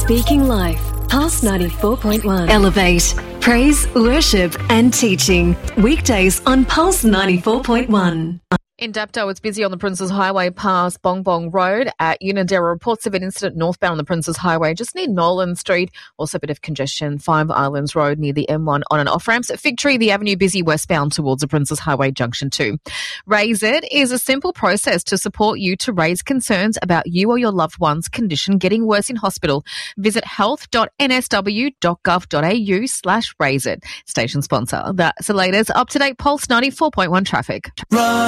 Speaking Life, Pulse 94.1. Elevate, praise, worship and teaching. Weekdays on Pulse 94.1. In Dapto, it's busy on the Princes Highway past Bong Bong Road. At Unanderra, reports of an incident northbound on the Princes Highway just near Nolan Street. Also a bit of congestion, 5 Islands Road near the M1 on and off ramps. At Fig Tree, the avenue busy westbound towards the Princes Highway Junction 2. Raise It is a simple process to support you to raise concerns about you or your loved one's condition getting worse in hospital. Visit health.nsw.gov.au/raise it. Station sponsor. That's the latest up-to-date Pulse 94.1 traffic.